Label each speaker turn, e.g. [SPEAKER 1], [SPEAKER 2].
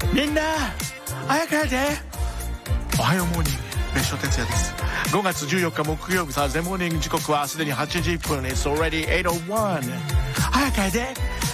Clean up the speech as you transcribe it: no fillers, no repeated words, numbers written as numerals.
[SPEAKER 1] みんな早く帰って。おはようモーニング、別所哲也です。5月14日木曜日、サーズデーモーニング、時刻はすでに8時1分。 It's already 8:01。早く帰って。